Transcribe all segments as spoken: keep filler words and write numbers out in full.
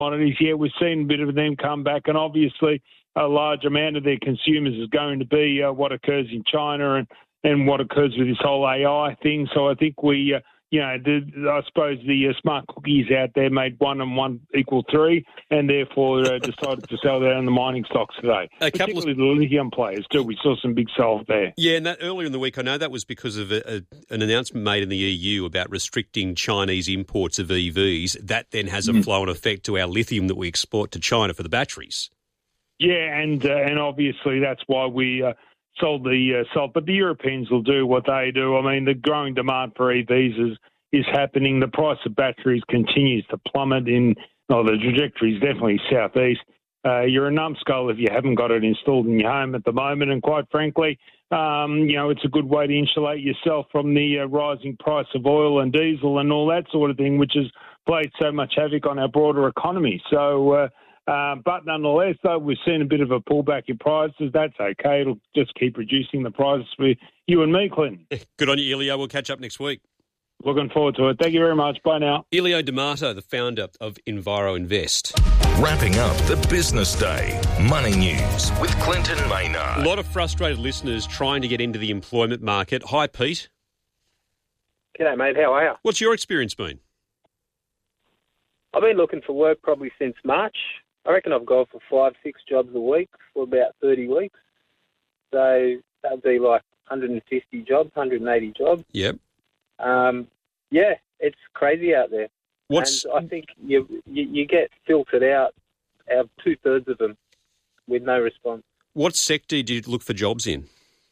commodities, yeah, we've seen a bit of them come back, and obviously a large amount of their consumers is going to be uh, what occurs in China and, and what occurs with this whole A I thing. So I think we, uh, you know, the, I suppose the uh, smart cookies out there made one and one equal three, and therefore uh, decided to sell down the mining stocks today. A Particularly of... the lithium players too. We saw some big sell there. Yeah, and that earlier in the week, I know that was because of a, a, an announcement made in the E U about restricting Chinese imports of E Vs. That then has a mm. flow-on effect to our lithium that we export to China for the batteries. Yeah, and uh, and obviously that's why we uh, sold the uh, salt. But the Europeans will do what they do. I mean, the growing demand for E Vs is, is happening. The price of batteries continues to plummet in, oh, the trajectory is definitely southeast. Uh, you're a numbskull if you haven't got it installed in your home at the moment. And quite frankly, um, you know, it's a good way to insulate yourself from the uh, rising price of oil and diesel and all that sort of thing, which has played so much havoc on our broader economy. So, uh, Uh, but nonetheless, though, we've seen a bit of a pullback in prices. That's okay. It'll just keep reducing the prices for you and me, Clinton. Good on you, Elio. We'll catch up next week. Looking forward to it. Thank you very much. Bye now. Elio D'Amato, the founder of Enviro Invest. Wrapping up the business day. Money News with Clinton Maynard. A lot of frustrated listeners trying to get into the employment market. Hi, Pete. G'day, mate. How are you? What's your experience been? I've been looking for work probably since March. I reckon I've gone for five, six jobs a week for about thirty weeks. So that would be like one hundred fifty jobs, one hundred eighty jobs. Yep. Um, yeah, it's crazy out there. What's... And I think you, you you get filtered out, out two-thirds of them with no response. What sector do you look for jobs in?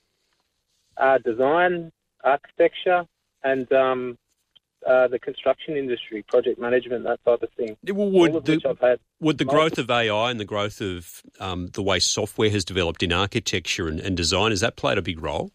Uh, design, architecture, and um, uh, the construction industry, project management, that type of thing. Well, would All of the, which I've had. Would the growth of A I and the growth of um, the way software has developed in architecture and, and design, has that played a big role?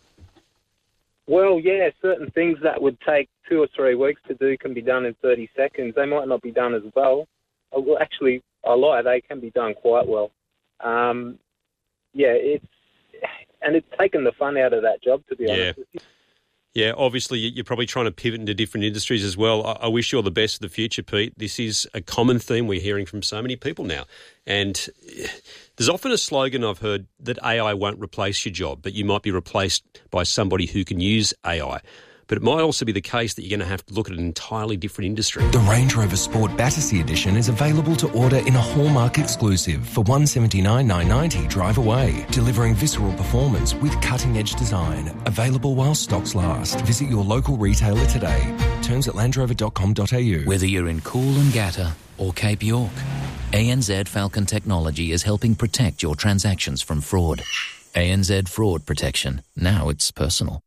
Well, yeah, certain things that would take two or three weeks to do can be done in thirty seconds. They might not be done as well. Oh, well, actually, I lie, they can be done quite well. Um, yeah, it's and it's taken the fun out of that job, to be yeah. honest with you. Yeah, obviously you're probably trying to pivot into different industries as well. I wish you all the best for the future, Pete. This is a common theme we're hearing from so many people now. And there's often a slogan I've heard that A I won't replace your job, but you might be replaced by somebody who can use A I. But it might also be the case that you're going to have to look at an entirely different industry. The Range Rover Sport Battersea Edition is available to order in a Hallmark exclusive for one hundred seventy-nine thousand nine hundred ninety dollars drive away, delivering visceral performance with cutting-edge design. Available while stocks last. Visit your local retailer today. Terms at land rover dot com dot a u. Whether you're in Coolangatta or Cape York, A N Z Falcon Technology is helping protect your transactions from fraud. A N Z Fraud Protection. Now it's personal.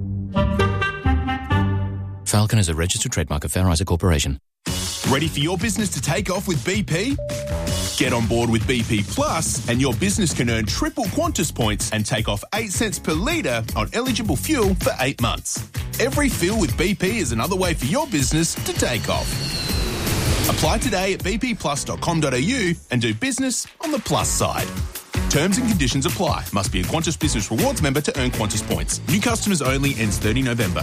Falcon is a registered trademark of Fair Isaac Corporation. Ready for your business to take off with B P? Get on board with B P Plus and your business can earn triple Qantas points and take off eight cents per litre on eligible fuel for eight months. Every fill with B P is another way for your business to take off. Apply today at b p plus dot com dot a u and do business on the plus side. Terms and conditions apply. Must be a Qantas Business Rewards member to earn Qantas points. New customers only, ends thirtieth of November.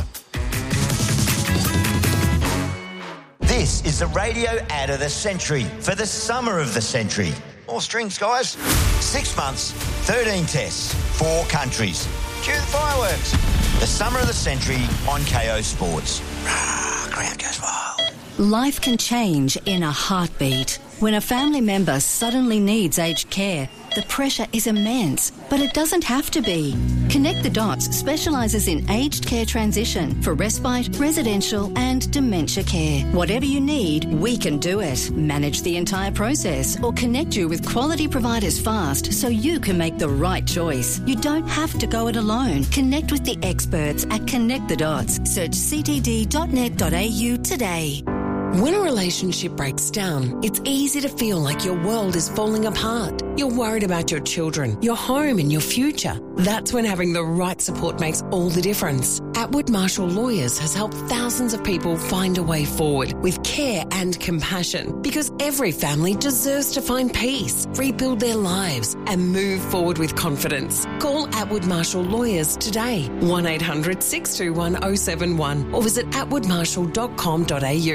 This is the radio ad of the century for the summer of the century. More strings, guys. Six months, thirteen tests, four countries. Cue the fireworks. The summer of the century on K O Sports. Rah, crowd goes wild. Life can change in a heartbeat. When a family member suddenly needs aged care, the pressure is immense, but it doesn't have to be. Connect the Dots specialises in aged care transition for respite, residential and dementia care. Whatever you need, we can do it. Manage the entire process or connect you with quality providers fast so you can make the right choice. You don't have to go it alone. Connect with the experts at Connect the Dots. Search c t d dot net dot a u today. When a relationship breaks down, it's easy to feel like your world is falling apart. You're worried about your children, your home and your future. That's when having the right support makes all the difference. Atwood Marshall Lawyers has helped thousands of people find a way forward with care and compassion, because every family deserves to find peace, rebuild their lives and move forward with confidence. Call Atwood Marshall Lawyers today, one eight hundred six two one oh seven one or visit atwood marshall dot com dot a u. Keep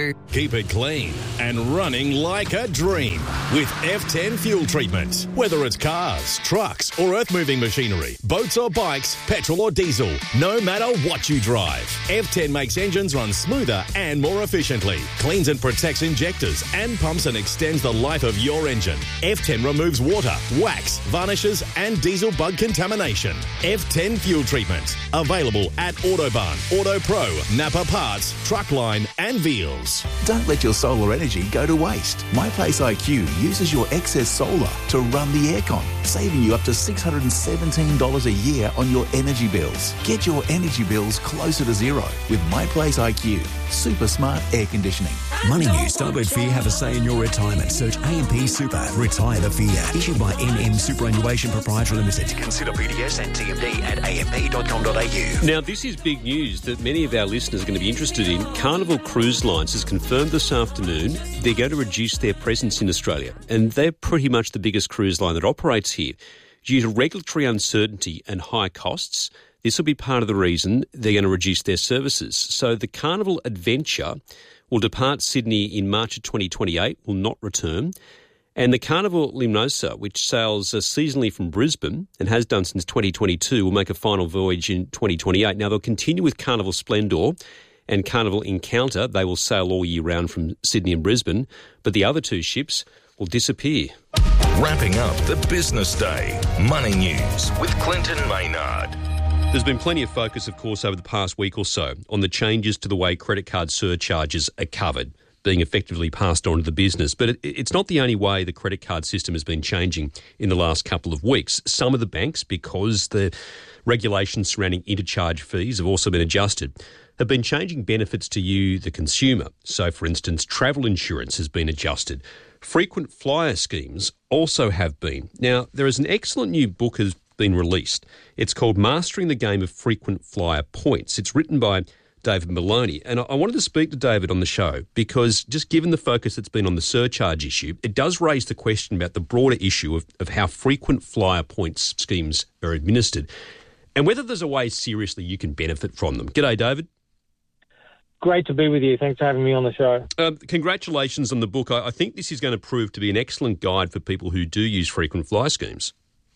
Keep it clean and running like a dream with F ten fuel treatment. Whether it's cars, trucks or earth-moving machinery, boats or bikes, petrol or diesel, no matter what you drive, F ten makes engines run smoother and more efficiently, cleans and protects injectors and pumps and extends the life of your engine. F ten removes water, wax, varnishes and diesel bug contamination. F ten fuel treatment. Available at Autobarn, AutoPro, Napa Parts, Truckline and Veals. Don't let your solar energy go to waste. MyPlace I Q uses your excess solar to run the aircon, saving you up to six hundred seventeen dollars a year on your energy bills. Get your energy bills closer to zero with MyPlace I Q. Super smart air conditioning. Money News. Starboard Fear have a say in your retirement. Search A M P Super. Retire the fear. Issued by N M Superannuation Proprietary Limited. Consider P D S and T M D at a m p dot com dot a u. Now, this is big news that many of our listeners are going to be interested in. Carnival Cruise Lines has confirmed this afternoon they're going to reduce their presence in Australia, and they're pretty much the biggest cruise line that operates here. Due to regulatory uncertainty and high costs, this will be part of the reason they're going to reduce their services. So the Carnival Adventure will depart Sydney in March of twenty twenty-eight, will not return. And the Carnival Limnosa, which sails uh, seasonally from Brisbane and has done since twenty twenty-two, will make a final voyage in twenty twenty-eight. Now, they'll continue with Carnival Splendor and Carnival Encounter. They will sail all year round from Sydney and Brisbane, but the other two ships will disappear. Wrapping up the business day. Money News with Clinton Maynard. There's been plenty of focus, of course, over the past week or so on the changes to the way credit card surcharges are covered, being effectively passed on to the business. But it, it's not the only way the credit card system has been changing in the last couple of weeks. Some of the banks, because the regulations surrounding interchange fees have also been adjusted, have been changing benefits to you, the consumer. So, for instance, travel insurance has been adjusted. Frequent flyer schemes also have been. Now, there is an excellent new book has been released. It's called Mastering the Game of Frequent Flyer Points. It's written by David Maloney. And I wanted to speak to David on the show because just given the focus that's been on the surcharge issue, it does raise the question about the broader issue of, of how frequent flyer points schemes are administered and whether there's a way seriously you can benefit from them. G'day, David. Great to be with you. Thanks for having me on the show. Um, congratulations on the book. I, I think this is going to prove to be an excellent guide for people who do use frequent flyer schemes.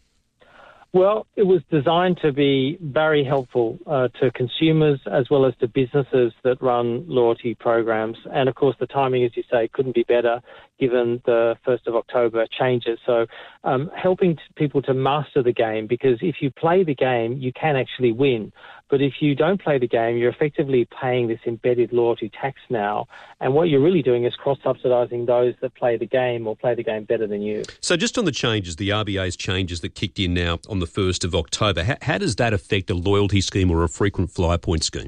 Well, it was designed to be very helpful uh, to consumers as well as to businesses that run loyalty programs. And, of course, the timing, as you say, couldn't be better given the first of October changes. So um, helping people to master the game, because if you play the game, you can actually win. But if you don't play the game, you're effectively paying this embedded loyalty tax now. And what you're really doing is cross-subsidising those that play the game or play the game better than you. So just on the changes, the R B A's changes that kicked in now on the first of October, how, how does that affect a loyalty scheme or a frequent flyer point scheme?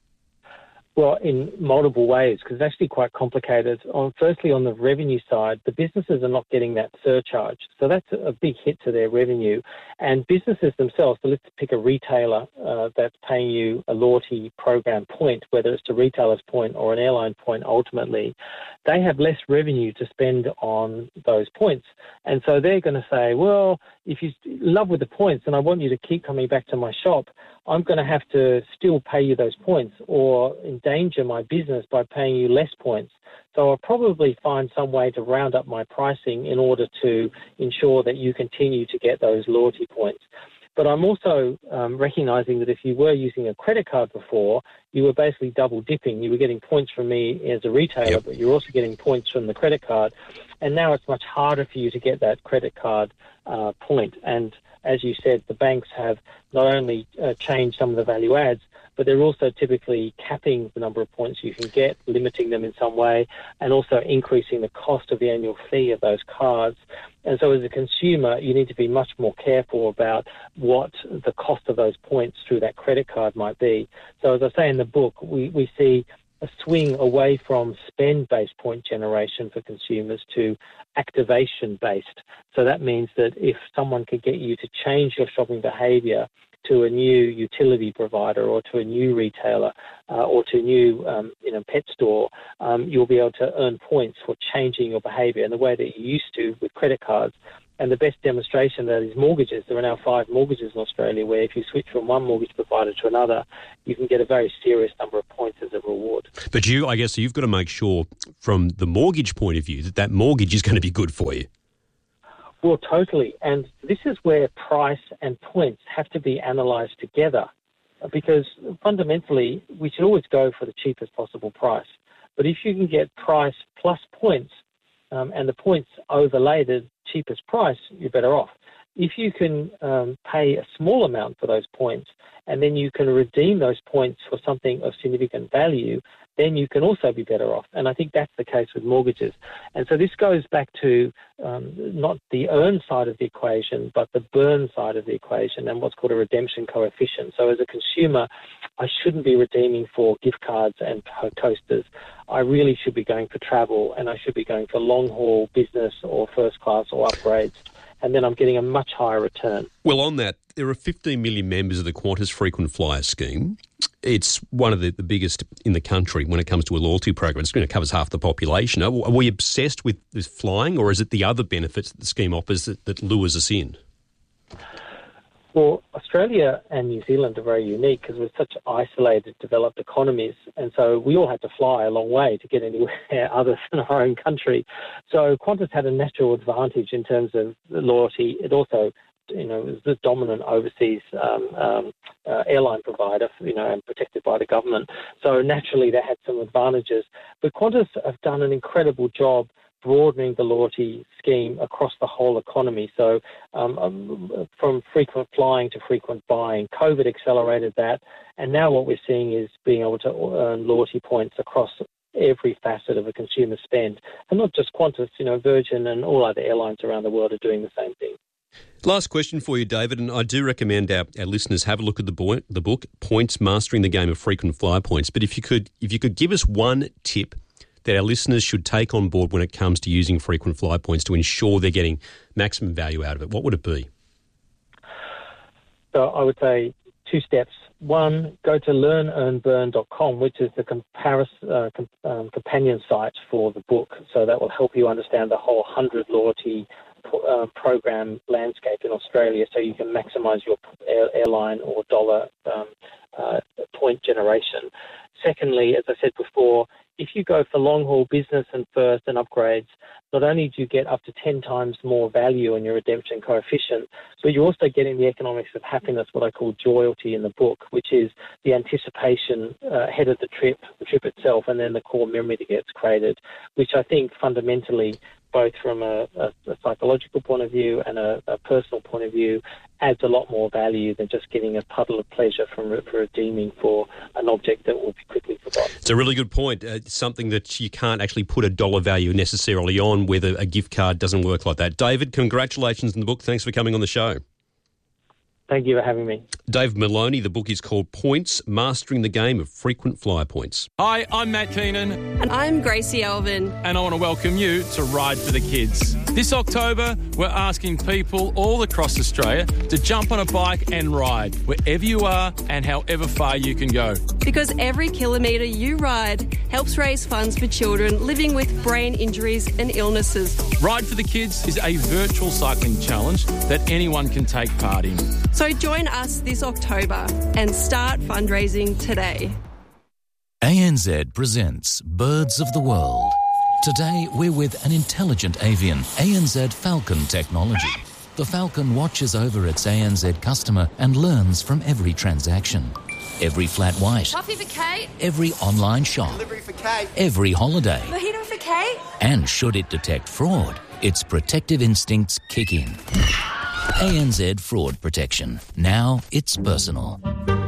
Well, in multiple ways, because it's actually quite complicated. On, firstly, on the revenue side, the businesses are not getting that surcharge. So that's a big hit to their revenue. And businesses themselves, so let's pick a retailer uh, that's paying you a loyalty program point, whether it's a retailer's point or an airline point ultimately, they have less revenue to spend on those points. And so they're going to say, well, if you love with the points and I want you to keep coming back to my shop, I'm going to have to still pay you those points or endanger my business by paying you less points. So I'll probably find some way to round up my pricing in order to ensure that you continue to get those loyalty points. But I'm also um, recognising that if you were using a credit card before, you were basically double dipping. You were getting points from me as a retailer, yep. but you're also getting points from the credit card. And now it's much harder for you to get that credit card uh, point. And as you said, the banks have not only uh, changed some of the value adds, but they're also typically capping the number of points you can get, limiting them in some way, and also increasing the cost of the annual fee of those cards. And so as a consumer, you need to be much more careful about what the cost of those points through that credit card might be. So as I say in the book, we, we see a swing away from spend-based point generation for consumers to activation-based. So that means that if someone could get you to change your shopping behaviour to a new utility provider or to a new retailer uh, or to a new um, you know, pet store, um, you'll be able to earn points for changing your behaviour in the way that you used to with credit cards. And the best demonstration of that is mortgages. There are now five mortgages in Australia where if you switch from one mortgage provider to another, you can get a very serious number of points as a reward. But you, I guess, you've got to make sure from the mortgage point of view that that mortgage is going to be good for you. Well, totally. And this is where price and points have to be analysed together, because fundamentally we should always go for the cheapest possible price. But if you can get price plus points um, and the points overlay the cheapest price, you're better off. If you can um, pay a small amount for those points and then you can redeem those points for something of significant value, then you can also be better off. And I think that's the case with mortgages. And so this goes back to um, not the earn side of the equation, but the burn side of the equation and what's called a redemption coefficient. So as a consumer, I shouldn't be redeeming for gift cards and coasters. I really should be going for travel, and I should be going for long-haul business or first class or upgrades. And then I'm getting a much higher return. Well, on that, there are fifteen million members of the Qantas Frequent Flyer Scheme. It's one of the, the biggest in the country when it comes to a loyalty program. It's going to cover half the population. Are, are we obsessed with this flying, or is it the other benefits that the scheme offers that, that lures us in? Well, Australia and New Zealand are very unique because we're such isolated, developed economies, and so we all had to fly a long way to get anywhere other than our own country. So Qantas had a natural advantage in terms of loyalty. It also, you know, was the dominant overseas um, um, uh, airline provider, you know, and protected by the government. So naturally, they had some advantages. But Qantas have done an incredible job broadening the loyalty scheme across the whole economy. So um, um, from frequent flying to frequent buying, COVID accelerated that. And now what we're seeing is being able to earn loyalty points across every facet of a consumer spend. And not just Qantas, you know, Virgin and all other airlines around the world are doing the same thing. Last question for you, David, and I do recommend our, our listeners have a look at the, boy, the book, Points, Mastering the Game of Frequent Flyer Points. But if you could, if you could give us one tip that our listeners should take on board when it comes to using frequent flyer points to ensure they're getting maximum value out of it, what would it be? So I would say two steps. One, go to learn earn burn dot com, which is the comparis, uh, com, um, companion site for the book. So that will help you understand the whole one hundred loyalty uh, program landscape in Australia, so you can maximise your air, airline or dollar um, uh, point generation. Secondly, as I said before, if you go for long-haul business and first and upgrades, not only do you get up to ten times more value in your redemption coefficient, but you're also getting the economics of happiness, what I call joyalty in the book, which is the anticipation uh, ahead of the trip, the trip itself, and then the core memory that gets created, which I think fundamentally, both from a, a, a psychological point of view and a, a personal point of view, adds a lot more value than just getting a puddle of pleasure from for redeeming for an object that will be quickly forgotten. It's a really good point. Uh, it's something that you can't actually put a dollar value necessarily on, whether a gift card doesn't work like that. David, congratulations on the book. Thanks for coming on the show. Thank you for having me. Dave Maloney, the book is called Points, Mastering the Game of Frequent Flyer Points. Hi, I'm Matt Keenan. And I'm Gracie Alvin. And I want to welcome you to Ride for the Kids. This October, we're asking people all across Australia to jump on a bike and ride wherever you are and however far you can go. Because every kilometre you ride helps raise funds for children living with brain injuries and illnesses. Ride for the Kids is a virtual cycling challenge that anyone can take part in. So join us this October and start fundraising today. A N Z presents Birds of the World. Today we're with an intelligent avian, A N Z Falcon Technology. The Falcon watches over its A N Z customer and learns from every transaction. Every flat white. Coffee for Kate. Every online shop. Delivery for Kate. Every holiday. Mojito for Kate. And should it detect fraud, its protective instincts kick in. A N Z Fraud Protection. Now it's personal.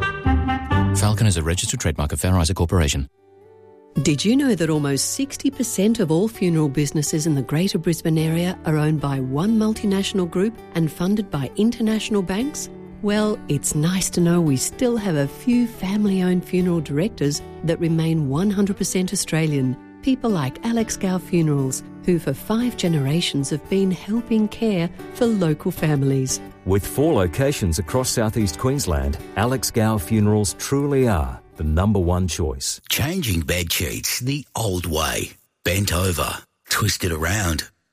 Falcon is a registered trademark of Fair Isaac Corporation. Did you know that almost sixty percent of all funeral businesses in the Greater Brisbane area are owned by one multinational group and funded by international banks? Well, it's nice to know we still have a few family-owned funeral directors that remain one hundred percent Australian. People like Alex Gow Funerals, who for five generations have been helping care for local families. With four locations across southeast Queensland, Alex Gow Funerals truly are the number one choice. Changing bed sheets the old way. Bent over, twisted around.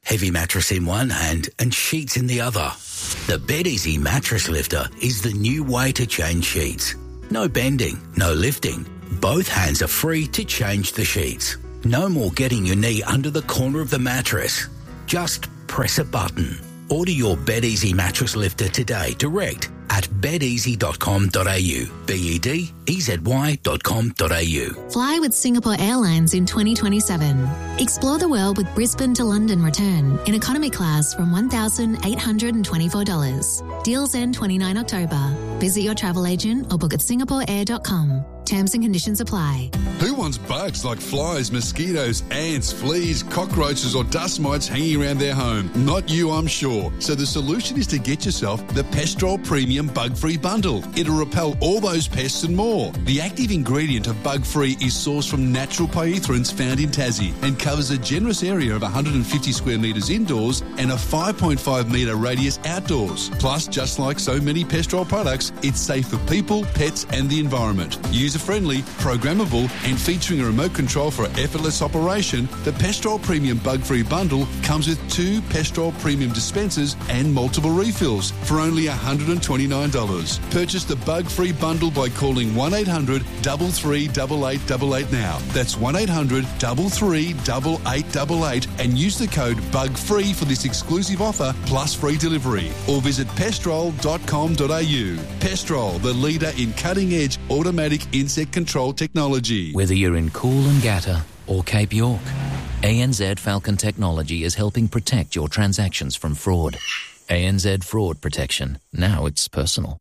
Heavy mattress in one hand and sheets in the other. The BedEasy Mattress Lifter is the new way to change sheets. No bending, no lifting. Both hands are free to change the sheets. No more getting your knee under the corner of the mattress. Just press a button. Order your BedEasy Mattress Lifter today direct at bedeasy dot com dot a u. B E D E Z Y dot com dot a u. Fly with Singapore Airlines in twenty twenty-seven. Explore the world with Brisbane to London return in economy class from one thousand eight hundred twenty-four dollars. Deals end the twenty-ninth of October. Visit your travel agent or book at singapore air dot com. Terms and conditions apply. Who wants bugs like flies, mosquitoes, ants, fleas, cockroaches or dust mites hanging around their home? Not you, I'm sure. So the solution is to get yourself the Pestrol Premium Bug-Free Bundle. It'll repel all those pests and more. The active ingredient of Bug-Free is sourced from natural pyrethroins found in Tassie and covers a generous area of one hundred fifty square metres indoors and a five point five metre radius outdoors. Plus, just like so many Pestrol products, it's safe for people, pets and the environment. User-friendly, programmable and featuring a remote control for effortless operation, the Pestrol Premium Bug-Free Bundle comes with two Pestrol Premium dispensers and multiple refills for only one hundred twenty-nine dollars. Purchase the Bug-Free Bundle by calling one eight hundred, three three eight, eight eight eight now. That's one eight hundred, three three eight, eight eight eight and use the code BUGFREE for this exclusive offer plus free delivery. Or visit pestrol dot com dot a u. Pestrol, the leader in cutting-edge automatic insect control technology. Whether you're in Coolangatta or Cape York, A N Z Falcon Technology is helping protect your transactions from fraud. A N Z Fraud Protection. Now it's personal.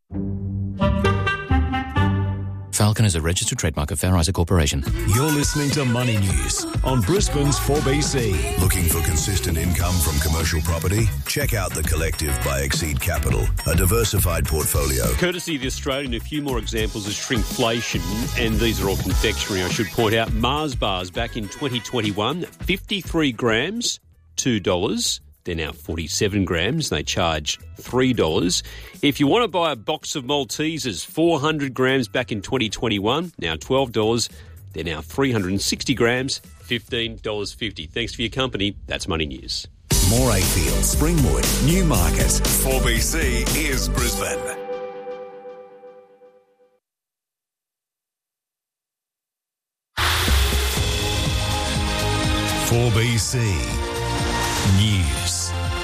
Falcon is a registered trademark of Fair Isaac Corporation. You're listening to Money News on Brisbane's four B C. Looking for consistent income from commercial property? Check out The Collective by Exceed Capital, a diversified portfolio. Courtesy of The Australian, a few more examples of shrinkflation, and these are all confectionery, I should point out. Mars bars back in twenty twenty-one, fifty-three grams, two dollars. They're now forty-seven grams. They charge three dollars. If you want to buy a box of Maltesers, four hundred grams back in twenty twenty-one, now twelve dollars. They're now three hundred sixty grams, fifteen dollars fifty. Thanks for your company. That's Money News. Morayfield, Springwood, Newmarket. four B C is Brisbane. four B C News.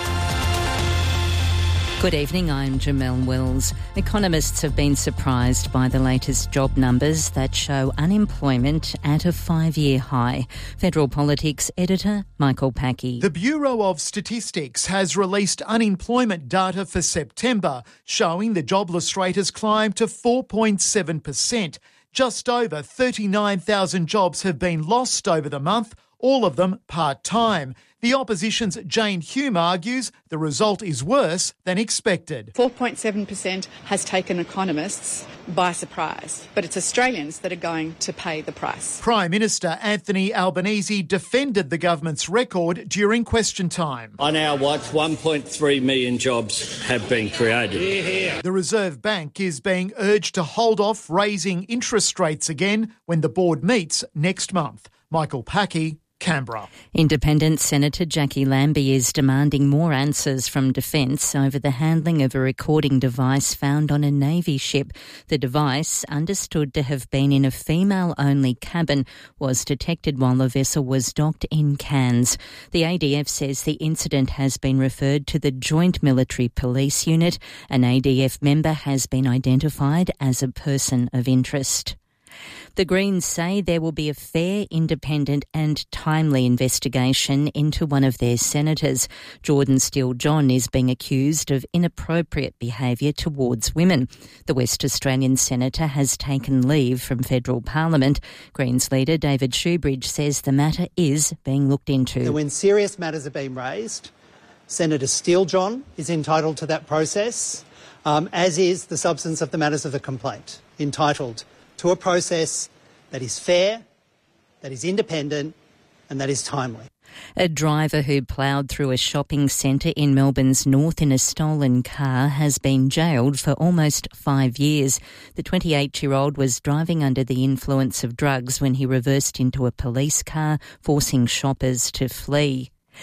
Good evening, I'm Jamelle Wills. Economists have been surprised by the latest job numbers that show unemployment at a five-year high. Federal Politics editor Michael Packey. The Bureau of Statistics has released unemployment data for September, showing the jobless rate has climbed to four point seven percent. Just over thirty-nine thousand jobs have been lost over the month, all of them part-time. The opposition's Jane Hume argues the result is worse than expected. four point seven percent has taken economists by surprise, but it's Australians that are going to pay the price. Prime Minister Anthony Albanese defended the government's record during question time. On our watch, one point three million jobs have been created. Hear, hear. The Reserve Bank is being urged to hold off raising interest rates again when the board meets next month. Michael Packey, Canberra. Independent Senator Jackie Lambie is demanding more answers from Defence over the handling of a recording device found on a Navy ship. The device, understood to have been in a female-only cabin, was detected while the vessel was docked in Cairns. The A D F says the incident has been referred to the Joint Military Police Unit. An A D F member has been identified as a person of interest. The Greens say there will be a fair, independent and timely investigation into one of their senators. Jordan Steele-John is being accused of inappropriate behaviour towards women. The West Australian senator has taken leave from federal parliament. Greens leader David Shoebridge says the matter is being looked into. When serious matters are being raised, Senator Steele-John is entitled to that process, um, as is the substance of the matters of the complaint, entitled to a process that is fair, that is independent and that is timely. A driver who ploughed through a shopping centre in Melbourne's north in a stolen car has been jailed for almost five years. The twenty-eight-year-old was driving under the influence of drugs when he reversed into a police car, forcing shoppers to flee.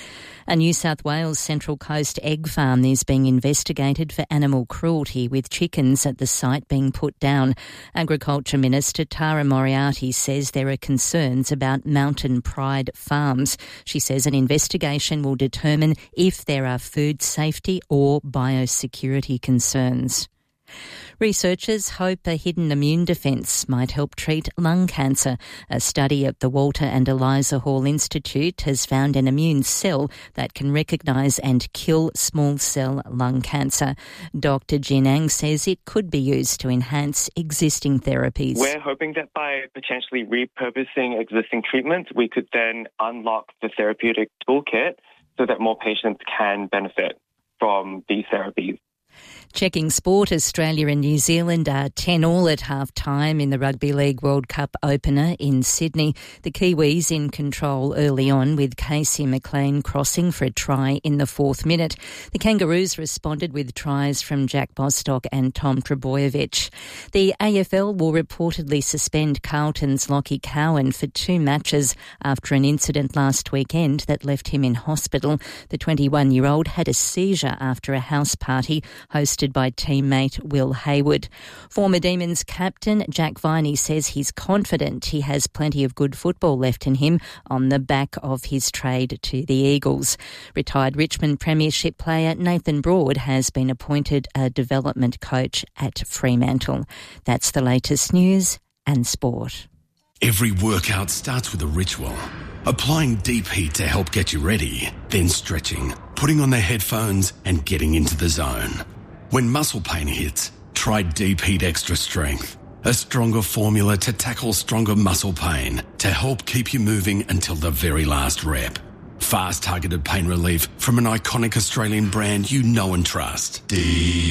A New South Wales Central Coast egg farm is being investigated for animal cruelty, with chickens at the site being put down. Agriculture Minister Tara Moriarty says there are concerns about Mountain Pride farms. She says an investigation will determine if there are food safety or biosecurity concerns. Researchers hope a hidden immune defence might help treat lung cancer. A study at the Walter and Eliza Hall Institute has found an immune cell that can recognise and kill small cell lung cancer. Doctor Jinang says it could be used to enhance existing therapies. We're hoping that by potentially repurposing existing treatments, we could then unlock the therapeutic toolkit so that more patients can benefit from these therapies. Checking sport, Australia and New Zealand are ten all at half-time in the Rugby League World Cup opener in Sydney. The Kiwis in control early on, with Casey McLean crossing for a try in the fourth minute. The Kangaroos responded with tries from Jack Bostock and Tom Trbojevic. The A F L will reportedly suspend Carlton's Lockie Cowan for two matches after an incident last weekend that left him in hospital. The twenty-one-year-old had a seizure after a house party hosted by teammate Will Hayward. Former Demons captain Jack Viney says he's confident he has plenty of good football left in him on the back of his trade to the Eagles. Retired Richmond Premiership player Nathan Broad has been appointed a development coach at Fremantle. That's the latest news and sport. Every workout starts with a ritual. Applying deep heat to help get you ready, then stretching, putting on the headphones and getting into the zone. When muscle pain hits, try Deep Heat Extra Strength, a stronger formula to tackle stronger muscle pain to help keep you moving until the very last rep. Fast targeted pain relief from an iconic Australian brand you know and trust. Deep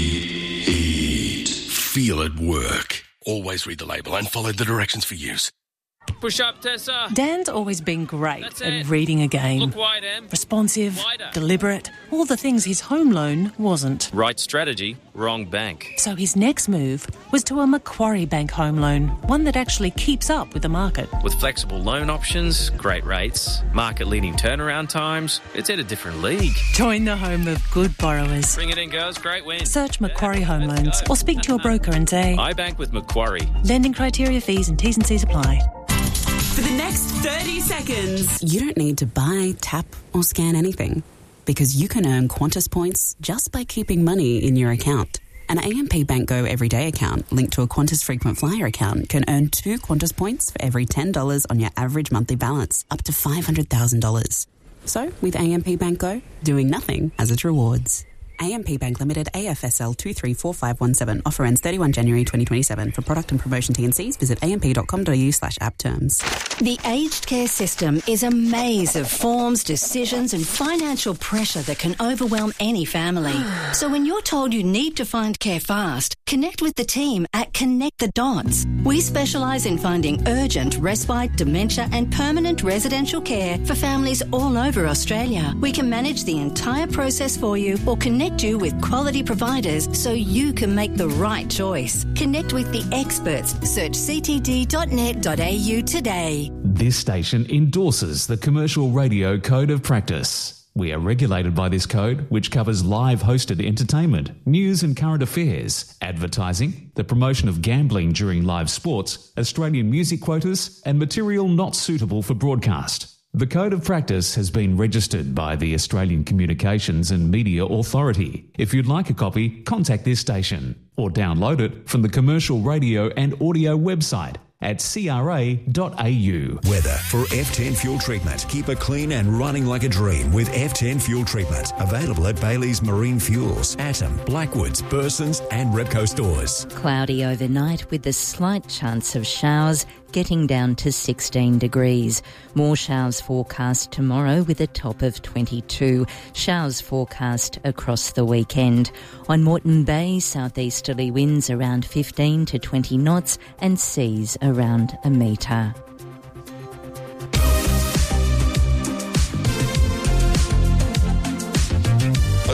Heat. Feel it work. Always read the label and follow the directions for use. Push up, Tessa. Dan's always been great at reading a game. Look wide, Em. Responsive, Wider. deliberate, all the things his home loan wasn't. Right strategy, wrong bank. So his next move was to a Macquarie Bank home loan, one that actually keeps up with the market. With flexible loan options, great rates, market-leading turnaround times, it's at a different league. Join the home of good borrowers. Bring it in, girls. Great win. Search Macquarie Home Loans or speak to your broker and say, I bank with Macquarie. Lending criteria, fees and T's and C's apply. For the next thirty seconds, you don't need to buy, tap or scan anything, because you can earn Qantas points just by keeping money in your account. An A M P Bank Go Everyday account linked to a Qantas Frequent Flyer account can earn two Qantas points for every ten dollars on your average monthly balance, up to five hundred thousand dollars. So, with A M P Bank Go, doing nothing has its rewards. A M P Bank Limited, A F S L two three four five one seven. Offer ends thirty-first January twenty twenty-seven. For product and promotion T and Cs, visit amp.com.au slash app terms. The aged care system is a maze of forms, decisions and financial pressure that can overwhelm any family. So when you're told you need to find care fast, connect with the team at Connect the Dots. We specialise in finding urgent, respite, dementia and permanent residential care for families all over Australia. We can manage the entire process for you or connect you with quality providers so you can make the right choice. Connect with the experts. Search c t d dot net dot a u today. This station endorses the Commercial Radio Code of Practice. We are regulated by this code, which covers live hosted entertainment, news and current affairs, advertising, the promotion of gambling during live sports, Australian music quotas, and material not suitable for broadcast. The Code of Practice has been registered by the Australian Communications and Media Authority. If you'd like a copy, contact this station or download it from the Commercial Radio and Audio website at c r a dot a u. Weather for F ten Fuel Treatment. Keep it clean and running like a dream with F ten Fuel Treatment. Available at Bailey's Marine Fuels, Atom, Blackwoods, Bursons and Repco stores. Cloudy overnight with a slight chance of showers, getting down to sixteen degrees. More showers forecast tomorrow with a top of twenty-two. Showers forecast across the weekend. On Moreton Bay, southeasterly winds around fifteen to twenty knots and seas around a metre.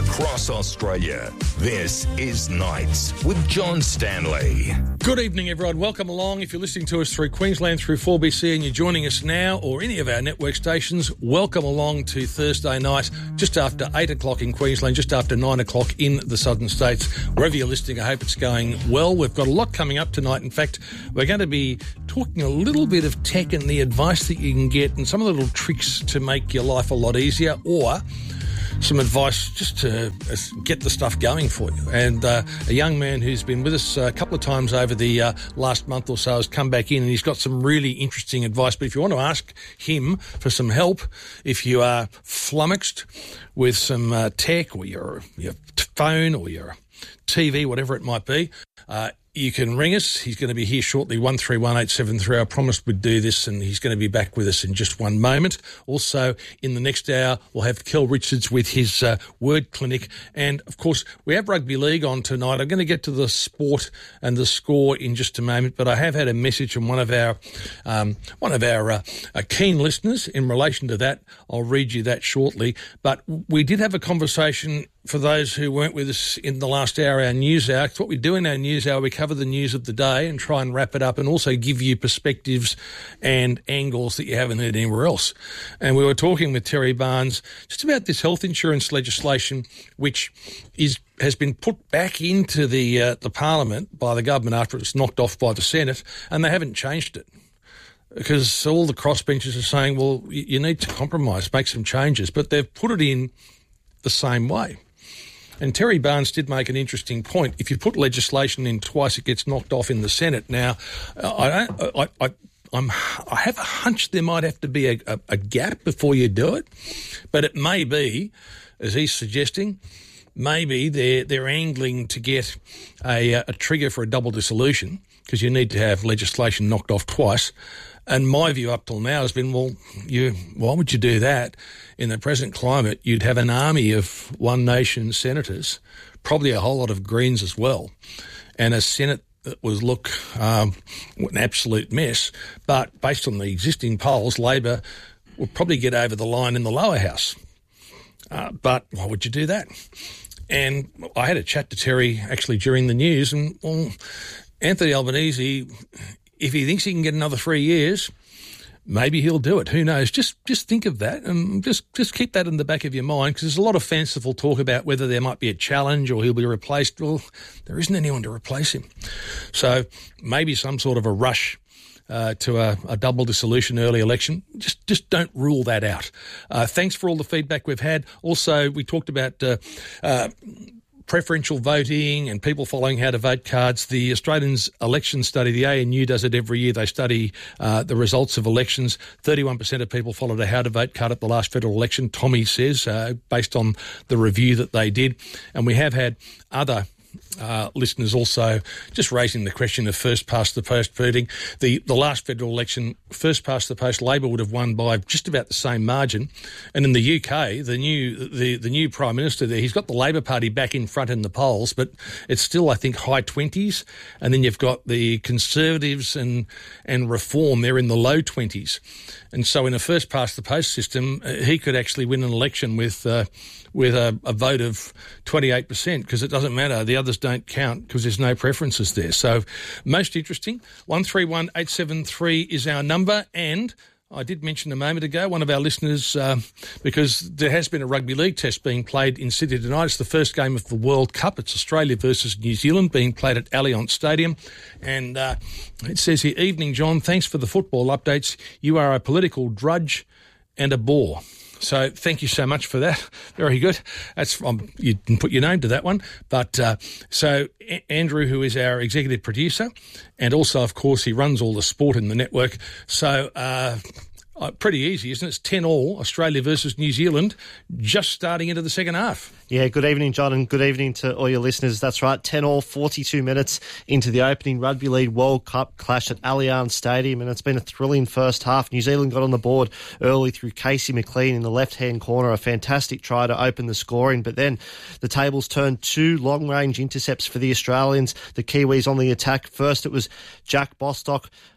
across Australia. This is Nights with John Stanley. Good evening, everyone. Welcome along. If you're listening to us through Queensland, through four B C, and you're joining us now or any of our network stations, welcome along to Thursday night, just after eight o'clock in Queensland, just after nine o'clock in the southern states. Wherever you're listening, I hope it's going well. We've got a lot coming up tonight. In fact, we're going to be talking a little bit of tech and the advice that you can get and some of the little tricks to make your life a lot easier, or some advice just to get the stuff going for you. And uh, a young man who's been with us a couple of times over the uh, last month or so has come back in and he's got some really interesting advice. But if you want to ask him for some help, if you are flummoxed with some uh, tech or your, your phone or your T V, whatever it might be, uh, you can ring us. He's going to be here shortly, one three one eight seven three. I promised we'd do this, and he's going to be back with us in just one moment. Also, in the next hour, we'll have Kel Richards with his uh, word clinic. And, of course, we have rugby league on tonight. I'm going to get to the sport and the score in just a moment, but I have had a message from one of our um, one of our uh, uh, keen listeners in relation to that. I'll read you that shortly. But we did have a conversation. For those who weren't with us in the last hour, our news hour, what we do in our news hour, we cover the news of the day and try and wrap it up and also give you perspectives and angles that you haven't heard anywhere else. And we were talking with Terry Barnes just about this health insurance legislation, which is has been put back into the uh, the Parliament by the government after it was knocked off by the Senate, and they haven't changed it. Because all the crossbenchers are saying, well, you need to compromise, make some changes, but they've put it in the same way. And Terry Barnes did make an interesting point. If you put legislation in twice, it gets knocked off in the Senate. Now, I don't, I, I, I'm, I have a hunch there might have to be a, a, a gap before you do it, but it may be, as he's suggesting, maybe they're they're angling to get a, a trigger for a double dissolution because you need to have legislation knocked off twice. And my view up till now has been, well, you why would you do that? In the present climate, you'd have an army of One Nation senators, probably a whole lot of Greens as well, and a Senate that was, look, um, an absolute mess. But based on the existing polls, Labor would probably get over the line in the lower house. Uh, but why would you do that? And I had a chat to Terry actually during the news, and, well, Anthony Albanese, if he thinks he can get another three years, maybe he'll do it. Who knows? Just just think of that and just, just keep that in the back of your mind, because there's a lot of fanciful talk about whether there might be a challenge or he'll be replaced. Well, there isn't anyone to replace him. So maybe some sort of a rush uh, to a, a double dissolution early election. Just just don't rule that out. Uh, thanks for all the feedback we've had. Also, we talked about Uh, uh, preferential voting and people following how to vote cards. The Australians Election Study, the A N U does it every year. They study uh, the results of elections. thirty-one percent of people followed a how to vote card at the last federal election, Tommy says, uh, based on the review that they did. And we have had other Uh, listeners also just raising the question of first past the post voting. The the last federal election, first past the post, Labor would have won by just about the same margin. And in the U K, the new the, the new Prime Minister there, he's got the Labor Party back in front in the polls, but it's still, I think, high twenties. And then you've got the Conservatives and and Reform, they're in the low twenties. And so in a first past the post system, uh, he could actually win an election with uh, with a, a vote of twenty-eight percent, because it doesn't matter. The others don't count because there's no preferences there. So most interesting. one three one eight seven three is our number. And I did mention a moment ago, one of our listeners, uh, because there has been a rugby league test being played in Sydney tonight. It's the first game of the World Cup. It's Australia versus New Zealand being played at Allianz Stadium. And uh, it says here, evening, John, thanks for the football updates. You are a political drudge and a bore. So thank you so much for that. Very good. That's um, you didn't put your name to that one. But uh, so a- Andrew, who is our executive producer, and also, of course, he runs all the sport in the network. So uh, uh, pretty easy, isn't it? It's ten all, Australia versus New Zealand, just starting into the second half. Yeah, good evening, John, and good evening to all your listeners. That's right, ten all, forty-two minutes into the opening Rugby League World Cup clash at Allianz Stadium, and it's been a thrilling first half. New Zealand got on the board early through Casey McLean in the left-hand corner, a fantastic try to open the scoring, but then the tables turned. Two long-range intercepts for the Australians, the Kiwis on the attack. First, it was Jack Bostock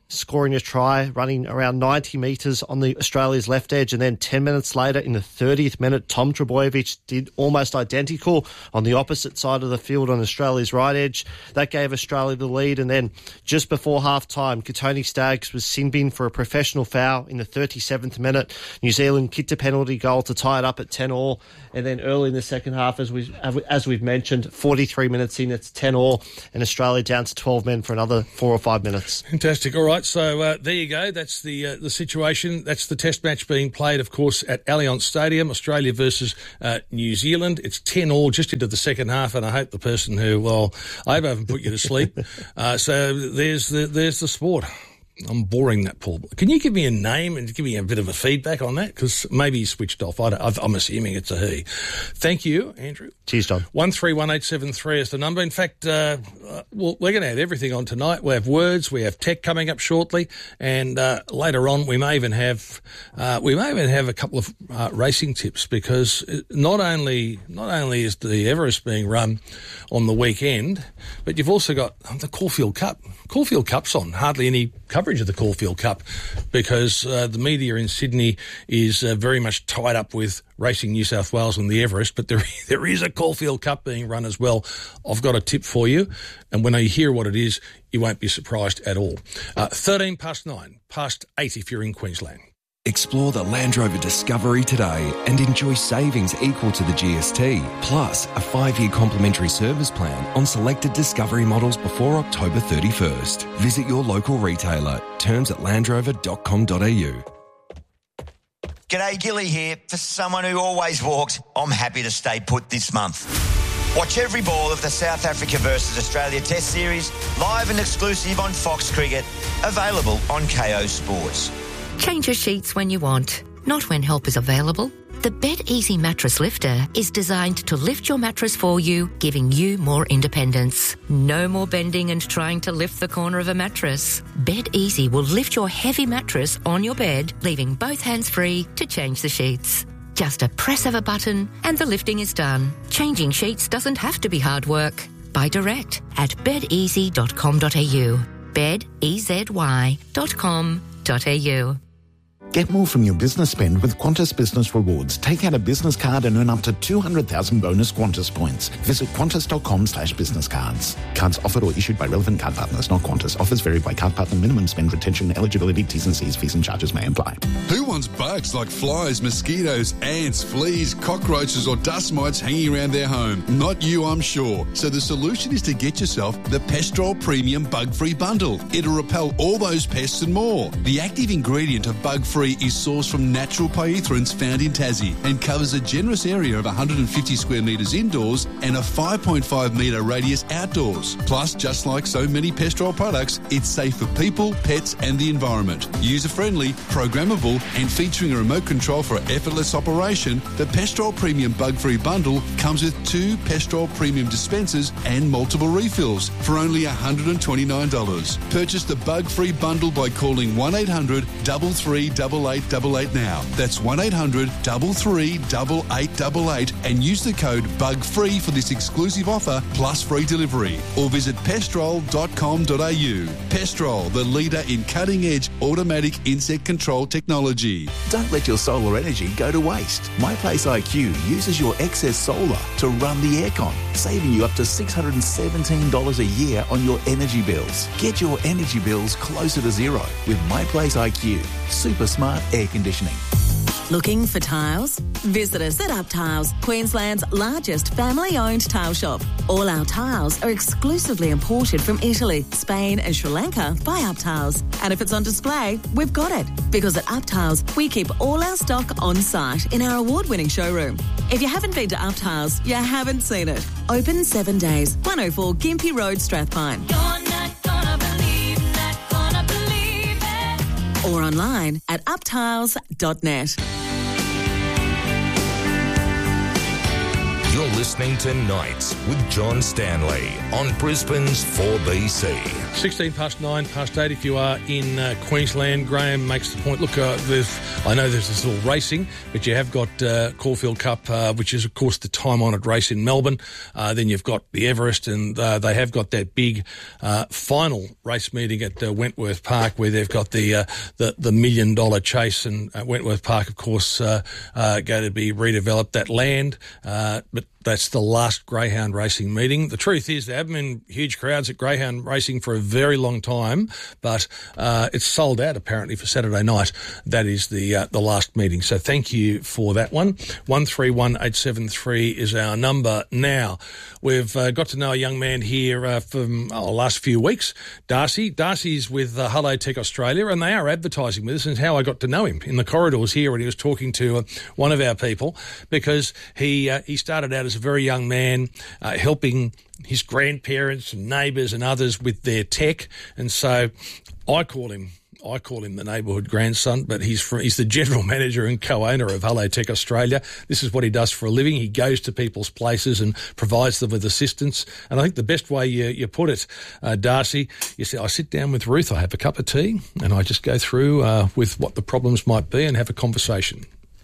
scoring a try, running around ninety metres on the Australia's left edge, and then ten minutes later, in the thirtieth minute, Tom Trbojevic did almost identical on the opposite side of the field on Australia's right edge. That gave Australia the lead, and then just before half-time, Katoni Staggs was sin-binned for a professional foul in the thirty-seventh minute. New Zealand kicked a penalty goal to tie it up at ten all, and then early in the second half, as, we, as we've mentioned, forty-three minutes in, it's ten all, and Australia down to twelve men for another four or five minutes. Fantastic. All right, so uh, there you go. That's the uh, the situation. That's the test match being played, of course, at Allianz Stadium, Australia versus uh, New Zealand. It's ten all just into the second half, and I hope the person who, well, I hope I haven't put you to sleep. uh, so there's the, there's the sport. I'm boring that, Paul. Can you give me a name and give me a bit of a feedback on that? Because maybe he switched off. I don't, I'm assuming it's a he. Thank you, Andrew. Cheers, John. one three one eight seven three is the number. In fact, uh, well, we're going to have everything on tonight. We have words, we have tech coming up shortly, and uh, later on we may even have uh, we may even have a couple of uh, racing tips, because not only not only is the Everest being run on the weekend, but you've also got the Caulfield Cup. Caulfield Cup's on. Hardly any coverage of the Caulfield Cup because uh, the media in Sydney is uh, very much tied up with Racing New South Wales and the Everest, but there there is a Caulfield Cup being run as well. I've got a tip for you, and when you hear what it is, you won't be surprised at all. Uh, thirteen past nine, past eight if you're in Queensland. Explore the Land Rover Discovery today and enjoy savings equal to the G S T, plus a five-year complimentary service plan on selected Discovery models before October thirty-first. Visit your local retailer. Terms at land rover dot com dot a u. G'day, Gilly here. For someone who always walks, I'm happy to stay put this month. Watch every ball of the South Africa versus Australia Test Series, live and exclusive on Fox Cricket, available on K O Sports. Change your sheets when you want, not when help is available. The Bed Easy Mattress Lifter is designed to lift your mattress for you, giving you more independence. No more bending and trying to lift the corner of a mattress. Bed Easy will lift your heavy mattress on your bed, leaving both hands free to change the sheets. Just a press of a button and the lifting is done. Changing sheets doesn't have to be hard work. Buy direct at bed easy dot com dot a u. bed easy dot com dot a u. Get more from your business spend with Qantas Business Rewards. Take out a business card and earn up to two hundred thousand bonus Qantas points. Visit qantas dot com slash business cards. Cards offered or issued by relevant card partners, not Qantas. Offers vary by card partner. Minimum spend, retention, eligibility, T's and C's, fees and charges may apply. Who wants bugs like flies, mosquitoes, ants, fleas, cockroaches or dust mites hanging around their home? Not you, I'm sure. So the solution is to get yourself the Pestrol Premium Bug-Free Bundle. It'll repel all those pests and more. The active ingredient of Bug-Free is sourced from natural pyrethroins found in Tassie and covers a generous area of one hundred fifty square metres indoors and a five point five metre radius outdoors. Plus, just like so many Pestrol products, it's safe for people, pets and the environment. User-friendly, programmable and featuring a remote control for effortless operation, the Pestrol Premium Bug-Free Bundle comes with two Pestrol Premium dispensers and multiple refills for only one hundred twenty-nine dollars. Purchase the Bug-Free Bundle by calling one eight hundred, three three eight eight eight eight now. That's one eight hundred, three three eight eight eight eight and use the code BUGFREE for this exclusive offer plus free delivery. Or visit pestrol dot com dot a u. Pestrol, the leader in cutting-edge automatic insect control technology. Don't let your solar energy go to waste. MyPlace I Q uses your excess solar to run the aircon, saving you up to six hundred seventeen dollars a year on your energy bills. Get your energy bills closer to zero with MyPlace I Q. Super smart air conditioning. Looking for tiles? Visit us at Up Tiles, Queensland's largest family-owned tile shop. All our tiles are exclusively imported from Italy, Spain and Sri Lanka by Up Tiles. And if it's on display, we've got it. Because at Up Tiles, we keep all our stock on site in our award-winning showroom. If you haven't been to Up Tiles, you haven't seen it. Open seven days, one oh four Gympie Road, Strathpine. Or online at up tiles dot net. You're listening to Nights with John Stanley on Brisbane's four B C. sixteen past nine, past eight if you are in uh, Queensland. Graham makes the point. Look, uh, there's, I know there's this little racing, but you have got uh, Caulfield Cup, uh, which is, of course, the time-honoured race in Melbourne. Uh, then you've got the Everest, and uh, they have got that big uh, final race meeting at uh, Wentworth Park, where they've got the uh, the, the million-dollar chase, and uh, Wentworth Park, of course, uh, uh, going to be redeveloped, that land, uh, but that's the last greyhound racing meeting. The truth is there haven't been huge crowds at greyhound racing for a very long time, but uh, it's sold out apparently for Saturday night. That is the uh, the last meeting. So thank you for that one. one three one eight seven three is our number now. We've uh, got to know a young man here uh, from oh, the last few weeks, Darcy. Darcy's with uh, Hello Tech Australia, and they are advertising with us, and it's how I got to know him in the corridors here when he was talking to uh, one of our people, because he uh, he started out as a very young man, uh, helping his grandparents and neighbours and others with their tech, and so I call him I call him the neighbourhood grandson, but he's from, he's the general manager and co-owner of Hello Tech Australia. This is what he does for a living. He goes to people's places and provides them with assistance. And I think the best way you, you put it, uh, Darcy, you say, I sit down with Ruth, I have a cup of tea, and I just go through uh, with what the problems might be and have a conversation.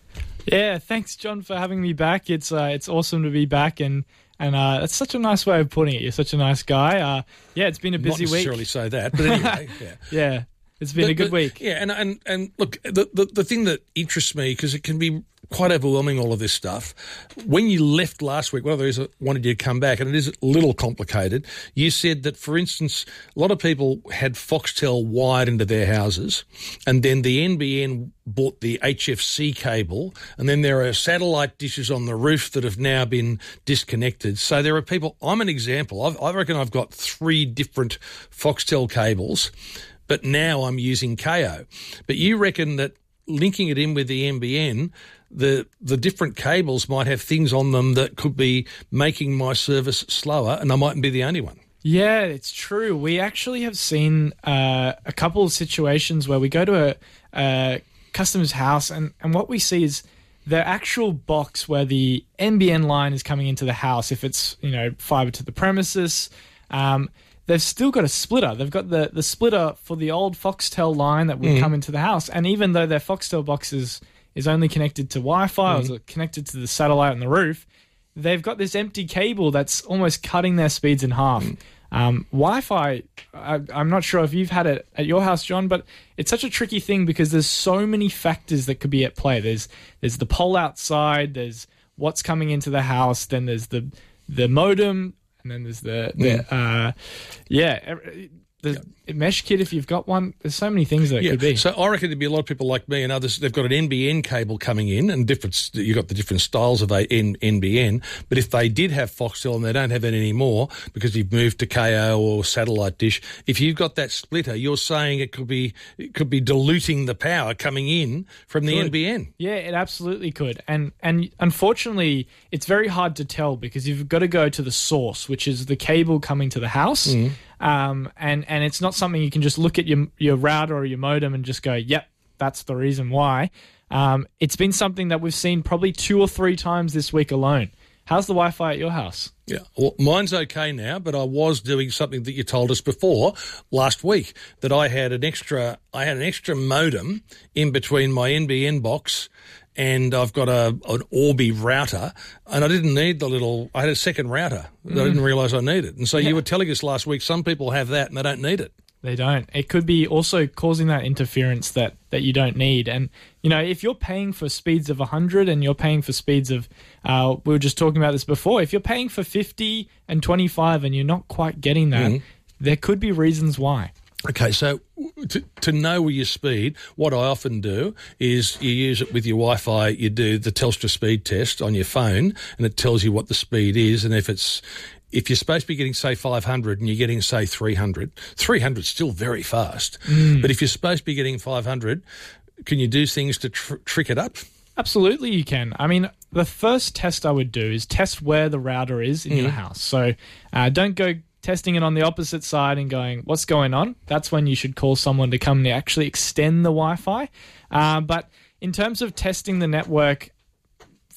Yeah, thanks, John, for having me back. It's uh, it's awesome to be back, and and uh, that's such a nice way of putting it. You're such a nice guy. Uh, yeah, it's been a busy week. Not necessarily say that, but anyway, yeah. yeah, it's been but, a good but, week. Yeah, and and and look, the the, the thing that interests me, because it can be quite overwhelming, all of this stuff. When you left last week, one of the reasons I wanted you to come back, and it is a little complicated, you said that, for instance, a lot of people had Foxtel wired into their houses, and then the N B N bought the H F C cable, and then there are satellite dishes on the roof that have now been disconnected. So there are people, I'm an example, I've, I reckon I've got three different Foxtel cables, but now I'm using K O. But you reckon that linking it in with the N B N, the the different cables might have things on them that could be making my service slower, and I mightn't be the only one. Yeah, it's true. We actually have seen uh, a couple of situations where we go to a, a customer's house, and, and what we see is the actual box where the N B N line is coming into the house, if it's, you know, fibre to the premises, um, they've still got a splitter. They've got the, the splitter for the old Foxtel line that would mm. come into the house. And even though their Foxtel box is, is only connected to Wi-Fi, mm. or connected to the satellite on the roof, they've got this empty cable that's almost cutting their speeds in half. Mm. Um, Wi-Fi, I, I'm not sure if you've had it at your house, John, but it's such a tricky thing because there's so many factors that could be at play. There's there's the pole outside, there's what's coming into the house, then there's the the modem, and then there's the, the yeah, uh, yeah the yeah. mesh kit if you've got one. There's so many things that it yeah. could be. So I reckon there'd be a lot of people like me and others. They've got an N B N cable coming in, and different. You've got the different styles of a N, NBN. But if they did have Foxtel and they don't have it anymore because you've moved to K O or satellite dish, if you've got that splitter, you're saying it could be it could be diluting the power coming in from the Could. N B N. Yeah, it absolutely could. And and unfortunately, it's very hard to tell because you've got to go to the source, which is the cable coming to the house. Mm. Um, and, and it's not something you can just look at your your router or your modem and just go, yep, that's the reason why. Um, it's been something that we've seen probably two or three times this week alone. How's the Wi-Fi at your house? Yeah, well, mine's okay now, but I was doing something that you told us before last week, that I had an extra, I had an extra modem in between my N B N box and I've got a an Orbi router, and I didn't need the little, I had a second router that mm. I didn't realise I needed. And so yeah. you were telling us last week some people have that and they don't need it. They don't. It could be also causing that interference that, that you don't need. And, you know, if you're paying for speeds of one hundred and you're paying for speeds of, uh, we were just talking about this before, if you're paying for fifty and twenty-five and you're not quite getting that, mm. there could be reasons why. Okay, so to, to know your speed, what I often do is you use it with your Wi-Fi, you do the Telstra speed test on your phone, and it tells you what the speed is, and if it's if you're supposed to be getting, say, five hundred and you're getting, say, three hundred, three hundred is still very fast. Mm. But if you're supposed to be getting five hundred, can you do things to tr- trick it up? Absolutely you can. I mean, the first test I would do is test where the router is in mm. your house. So uh, don't go testing it on the opposite side and going, what's going on? That's when you should call someone to come and actually extend the Wi-Fi. Uh, but in terms of testing the network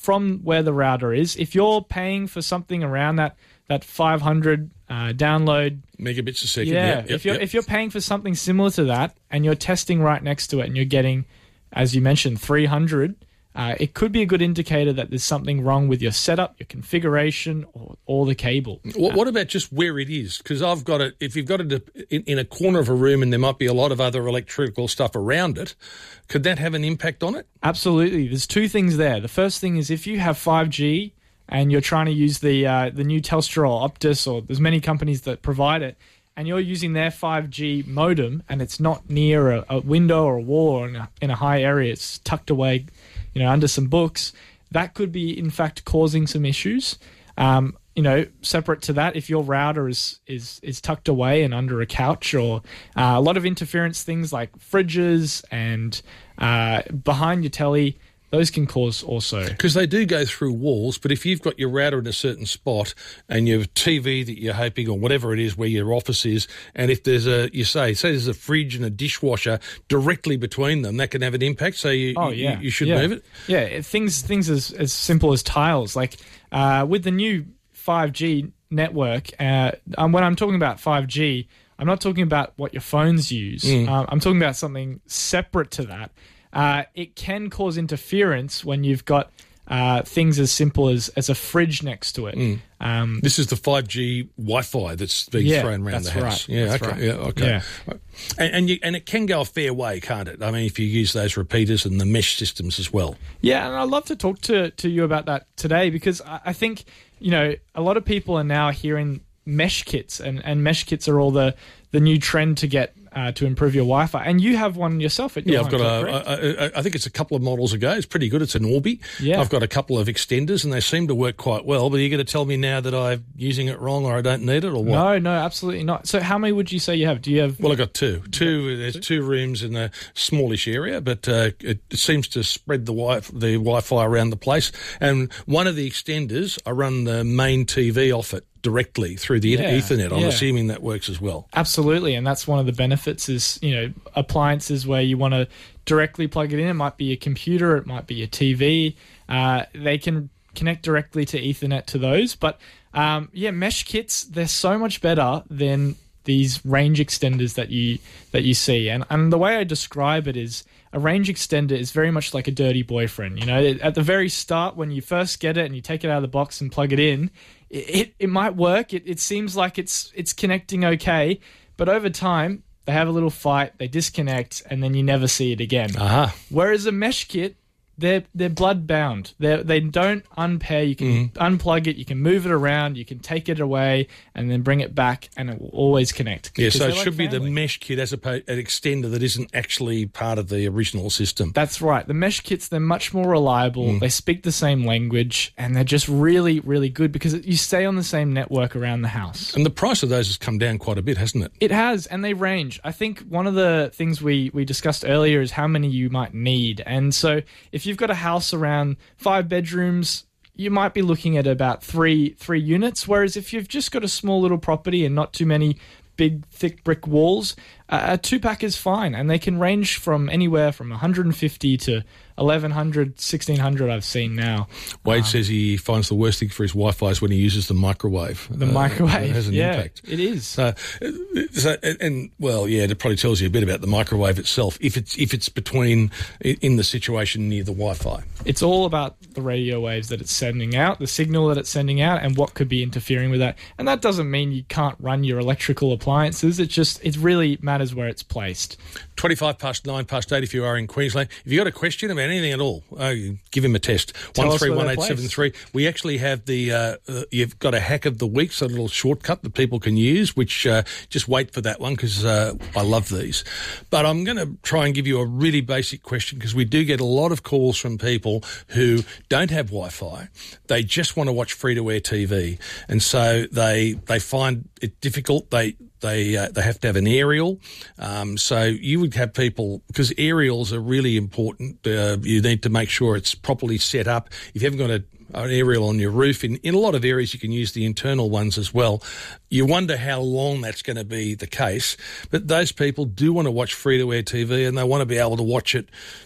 from where the router is. If you're paying for something around that that five hundred uh, download megabits a second, yeah. yeah yep, if you're yep. if you're paying for something similar to that, and you're testing right next to it, and you're getting, as you mentioned, three hundred. Uh, it could be a good indicator that there's something wrong with your setup, your configuration, or, or the cable. What, what about just where it is? Because I've got it, if you've got it in, in a corner of a room and there might be a lot of other electrical stuff around it, could that have an impact on it? Absolutely. There's two things there. The first thing is if you have five G and you're trying to use the uh, the new Telstra or Optus, or there's many companies that provide it, and you're using their five G modem and it's not near a, a window or a wall or in a, in a high area, it's tucked away, you know, under some books, that could be, in fact, causing some issues. Um, you know, separate to that, if your router is is is tucked away and under a couch, or uh, a lot of interference things like fridges and uh, behind your telly, those can cause also. Because they do go through walls, but if you've got your router in a certain spot and your T V that you're hoping, or whatever it is where your office is, and if there's a, you say, say there's a fridge and a dishwasher directly between them, that can have an impact, so you, oh, you, yeah. you should yeah. move it? Yeah, things things as, as simple as tiles. Like uh, with the new five G network, uh, um, when I'm talking about five G, I'm not talking about what your phones use. Mm. Um, I'm talking about something separate to that. Uh, it can cause interference when you've got uh, things as simple as, as a fridge next to it. Mm. Um, this is the five G Wi-Fi that's being yeah, thrown around the house. Right. Yeah, that's okay. Right. Yeah, okay. Yeah. And and, you, and it can go a fair way, can't it? I mean, if you use those repeaters and the mesh systems as well. Yeah, and I'd love to talk to, to you about that today, because I, I think, you know, a lot of people are now hearing mesh kits, and, and mesh kits are all the, the new trend to get uh, to improve your Wi-Fi. And you have one yourself at your Yeah, home, I've got is that correct? a, a, a, I think it's a couple of models ago. It's pretty good. It's an Orbi. Yeah. I've got a couple of extenders and they seem to work quite well, but are you going to tell me now that I'm using it wrong or I don't need it or what? No, no, absolutely not. So how many would you say you have? Do you have... Well, I've got two. Two. There's two rooms in a smallish area, but uh, it, it seems to spread the wi- the Wi-Fi around the place. And one of the extenders, I run the main T V off it directly through the Yeah, Ethernet. I'm yeah. assuming that works as well. Absolutely, and that's one of the benefits is, you know, appliances where you want to directly plug it in. It might be a computer, it might be a T V. Uh, they can connect directly to Ethernet to those. But, um, yeah, mesh kits, they're so much better than these range extenders that you that you see. And, and the way I describe it is a range extender is very much like a dirty boyfriend. You know, at the very start, when you first get it and you take it out of the box and plug it in, It it might work. It it seems like it's it's connecting okay, but over time they have a little fight, they disconnect, and then you never see it again. Uh-huh. Whereas a mesh kit, they're they're blood bound. They they don't unpair. You can Mm. unplug it, you can move it around, you can take it away, and then bring it back, and it will always connect. Yeah, Because so it they're should like be the family. mesh kit as opposed an extender that isn't actually part of the original system. That's right. The mesh kits, they're much more reliable. Mm. They speak the same language, and they're just really, really good because you stay on the same network around the house. And the price of those has come down quite a bit, hasn't it? It has, and they range. I think one of the things we, we discussed earlier is how many you might need. And so if you've got a house around five bedrooms, you might be looking at about three three units. Whereas if you've just got a small little property and not too many big, thick brick walls, uh, a two-pack is fine. And they can range from anywhere from one hundred fifty to eleven hundred, sixteen hundred I've seen now. Wade Um, says he finds the worst thing for his Wi-Fi is when he uses the microwave. The Uh, microwave, it has an yeah, impact. it is. So, uh, so, and well, yeah, it probably tells you a bit about the microwave itself. If it's if it's between in the situation near the Wi-Fi, It's all about the radio waves that it's sending out, the signal that it's sending out, and what could be interfering with that. And that doesn't mean you can't run your electrical appliances. It just it really matters where it's placed. twenty-five past nine past eight. If you are in Queensland, if you got a question about anything at all, uh, give him a test. Tell One us three where one they're eight seven three. We actually have the. Uh, uh, you've got a hack of the week, so a little shortcut that people can use. Which uh, just wait for that one because uh, I love these. But I'm going to try and give you a really basic question because we do get a lot of calls from people who don't have Wi-Fi. They just want to watch free-to-air T V, and so they they find it difficult. They They uh, they have to have an aerial. Um, so you would have people, because aerials are really important. Uh, you need to make sure it's properly set up. If you haven't got a, an aerial on your roof, in, in a lot of areas you can use the internal ones as well. You wonder how long that's going to be the case. But those people do want to watch free-to-air T V and they want to be able to watch it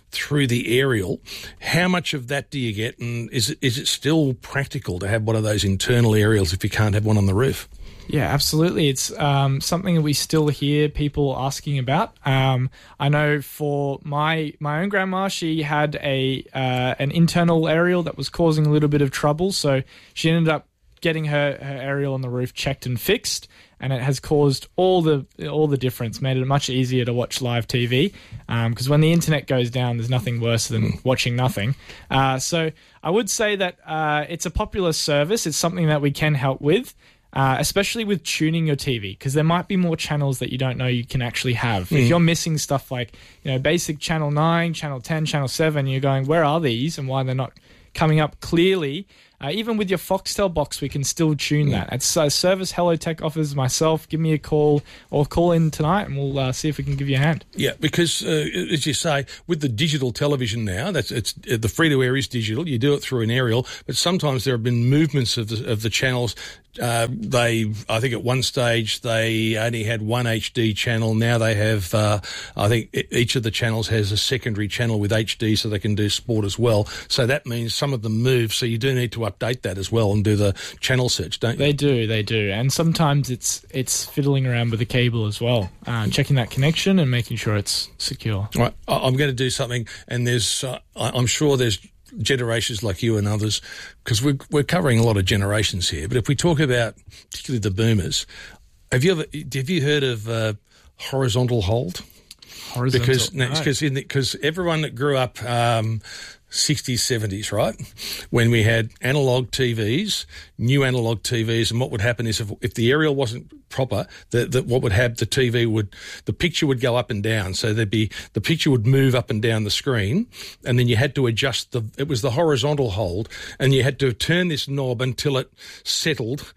through the aerial. How much of that do you get, and is it, is it still practical to have one of those internal aerials if you can't have one on the roof? Yeah, absolutely. It's um, something that we still hear people asking about. Um, I know for my my own grandma, she had a uh, an internal aerial that was causing a little bit of trouble, so she ended up getting her, her aerial on the roof checked and fixed, and it has caused all the all the difference, made it much easier to watch live T V, because um, when the internet goes down, there's nothing worse than mm. watching nothing. Uh, so I would say that uh, it's a popular service. It's something that we can help with. Uh, especially with tuning your T V, because there might be more channels that you don't know you can actually have. Mm. If you're missing stuff like, you know, basic channel nine, channel ten, channel seven, you're going, where are these and why they're not coming up clearly? Uh, even with your Foxtel box, we can still tune that. It's a service Hello Tech offers myself. Give me a call or call in tonight and we'll uh, see if we can give you a hand. Yeah, because uh, as you say, with the digital television now, that's it's uh, the free-to-air is digital. You do it through an aerial, but sometimes there have been movements of the, of the channels. Uh, they, I think at one stage they only had one H D channel. Now they have, uh, I think each of the channels has a secondary channel with H D so they can do sport as well. So that means some of them move. So you do need to update that as well and do the channel search, don't you? They do, they do. And sometimes it's it's fiddling around with the cable as well, uh, checking that connection and making sure it's secure. All right, I'm going to do something, and there's, uh, I'm sure there's generations like you and others, because we're, we're covering a lot of generations here. But if we talk about particularly the boomers, have you ever have you heard of uh, horizontal hold? Horizontal, because no. because because everyone that grew up um, sixties, seventies, right, when we had analog T Vs, new analog T Vs, and what would happen is if, if the aerial wasn't proper, that the, what would have the T V would, the picture would go up and down. So there'd be, the picture would move up and down the screen, and then you had to adjust the, it was the horizontal hold, and you had to turn this knob until it settled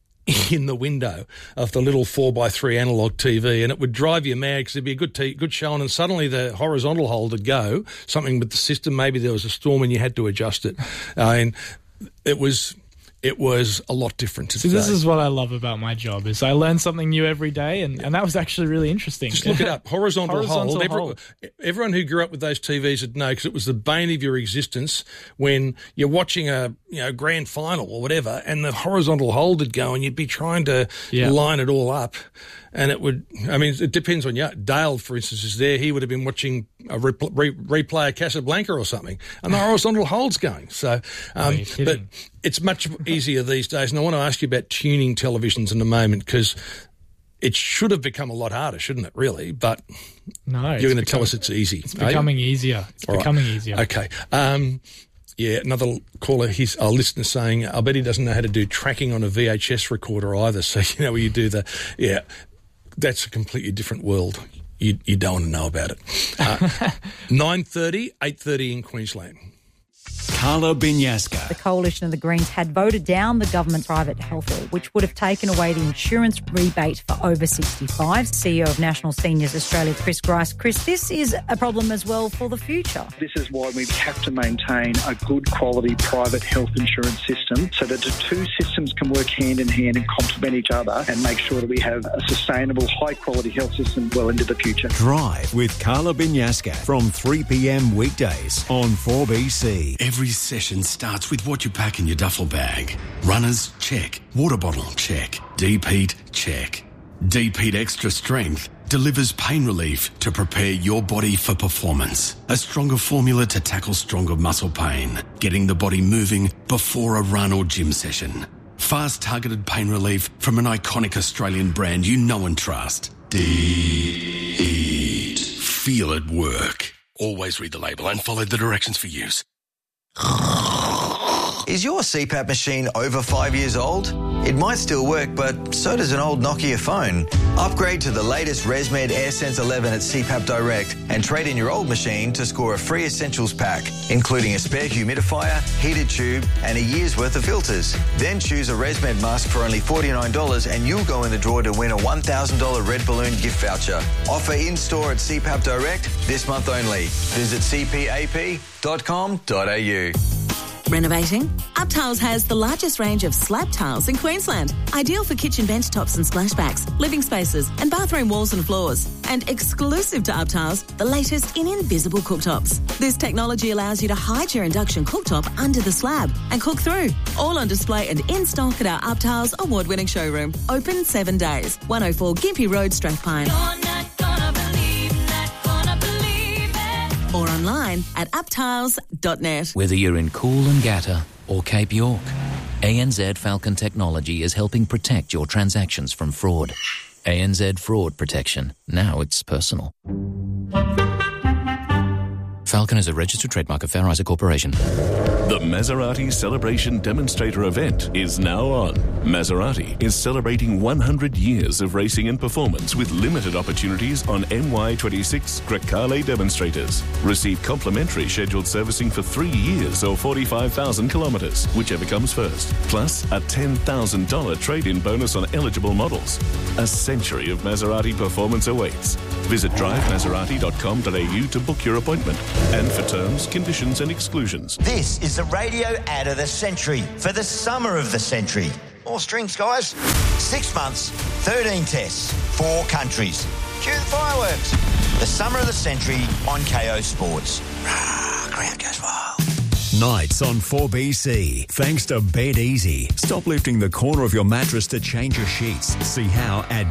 in the window of the little four by three analog T V, and it would drive you mad because there'd be a good t- good showing, and suddenly the horizontal hold would go, something with the system, maybe there was a storm and you had to adjust it. Uh, and it was... It was a lot different today. See, this is what I love about my job, is I learn something new every day, and, and that was actually really interesting. Just look it up. Horizontal, Horizontal hold. Every, hold. Everyone who grew up with those T Vs would know, because it was the bane of your existence when you're watching a you know grand final or whatever, and the horizontal hold would go, and you'd be trying to yeah. line it all up. And it would, I mean, it depends on you. Dale, for instance, is there. He would have been watching a re- re- replay of Casablanca or something, and the horizontal hold's going. So, um, oh, but it's much easier these days. And I want to ask you about tuning televisions in a moment, because it should have become a lot harder, shouldn't it, really? But no, you're going to tell us it's easy. It's becoming easier. It's All becoming right. easier. Okay. Um, Yeah, another caller, his a listener saying, I bet he doesn't know how to do tracking on a V H S recorder either. So, you know, where you do the, yeah, that's a completely different world. You, you don't want to know about it. Uh, nine thirty, eight thirty in Queensland. Carla Binyasca. The Coalition of the Greens had voted down the government private health bill, which would have taken away the insurance rebate for over sixty-fives. C E O of National Seniors Australia, Chris Grice. Chris, this is a problem as well for the future. This is why we have to maintain a good quality private health insurance system, so that the two systems can work hand in hand and complement each other, and make sure that we have a sustainable, high quality health system well into the future. Drive with Carla Binyasca from three p.m. weekdays on four B C. Every session starts with what you pack in your duffel bag. Runners, check. Water bottle, check. Deep-heat, check. Deep-heat Extra Strength delivers pain relief to prepare your body for performance. A stronger formula to tackle stronger muscle pain, getting the body moving before a run or gym session. Fast targeted pain relief from an iconic Australian brand you know and trust. Deep-heat. Feel it work. Always read the label and follow the directions for use. Is your C PAP machine over five years old? It might still work, but so does an old Nokia phone. Upgrade to the latest ResMed AirSense eleven at C PAP Direct and trade in your old machine to score a free essentials pack, including a spare humidifier, heated tube and a year's worth of filters. Then choose a ResMed mask for only forty-nine dollars and you'll go in the draw to win a one thousand dollars Red Balloon gift voucher. Offer in-store at C PAP Direct this month only. Visit c p a p dot com dot a u. Renovating? UpTiles has the largest range of slab tiles in Queensland, ideal for kitchen bench tops and splashbacks, living spaces and bathroom walls and floors. And exclusive to UpTiles, the latest in invisible cooktops. This technology allows you to hide your induction cooktop under the slab and cook through. All on display and in stock at our UpTiles award-winning showroom. Open seven days. one oh four Gympie Road, Strathpine. Or online at uptiles dot net. Whether you're in Coolangatta or Cape York, A N Z Falcon Technology is helping protect your transactions from fraud. A N Z Fraud Protection. Now it's personal. Falcon is a registered trademark of Fair Isaac Corporation. The Maserati Celebration Demonstrator event is now on. Maserati is celebrating one hundred years of racing and performance with limited opportunities on M Y twenty-six Grecale demonstrators. Receive complimentary scheduled servicing for three years or forty-five thousand kilometres, whichever comes first. Plus a ten thousand dollars trade-in bonus on eligible models. A century of Maserati performance awaits. Visit drive maserati dot com dot a u to book your appointment. And for terms, conditions and exclusions. This is the radio ad of the century for the summer of the century. More strings, guys. Six months, thirteen tests, four countries. Cue the fireworks. The summer of the century on K O Sports. Rah, ground goes wild. Nights on four B C. Thanks to Bed Easy. Stop lifting the corner of your mattress to change your sheets. See how at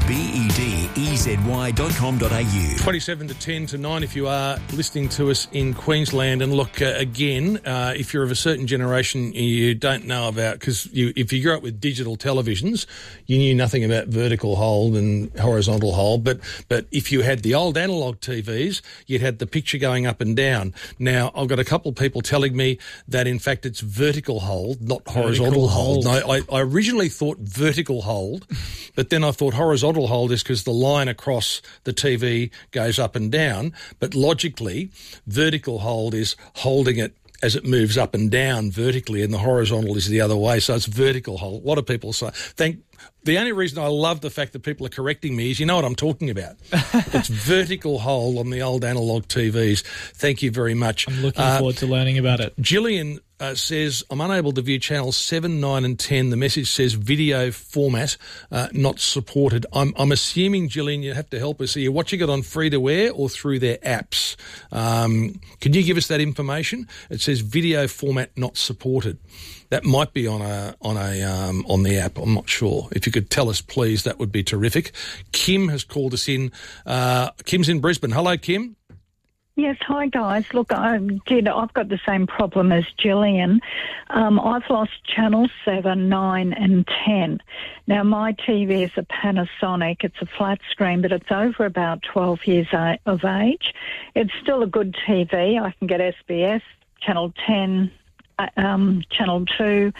bed-ezy dot com dot a u. twenty-seven to ten to nine if you are listening to us in Queensland. And look, uh, again, uh, if you're of a certain generation you don't know about, because you, if you grew up with digital televisions, you knew nothing about vertical hold and horizontal hold. But, but if you had the old analogue T Vs, you'd had the picture going up and down. Now, I've got a couple of people telling me that in fact it's vertical hold, not horizontal hold. hold. No, I, I originally thought vertical hold, but then I thought horizontal hold is because the line across the T V goes up and down. But logically, vertical hold is holding it as it moves up and down vertically, and the horizontal is the other way. So it's vertical hold. A lot of people say, thank The only reason I love the fact that people are correcting me is you know what I'm talking about. It's vertical hold on the old analogue T Vs. Thank you very much. I'm looking uh, forward to learning about it. Gillian uh, says, I'm unable to view channels seven, nine and ten. The message says video format uh, not supported. I'm, I'm assuming, Gillian, you have to help us. Are you watching it on free-to-air or through their apps? Um, can you give us that information? It says video format not supported. That might be on a on a um, on the app. I'm not sure. If you could tell us, please, that would be terrific. Kim has called us in. Uh, Kim's in Brisbane. Hello, Kim. Yes, hi guys. Look, I did. I've got the same problem as Gillian. Um, I've lost channel seven, nine, and ten. Now my T V is a Panasonic. It's a flat screen, but it's over about twelve years of age. It's still a good T V. I can get S B S, channel ten. Um, channel two,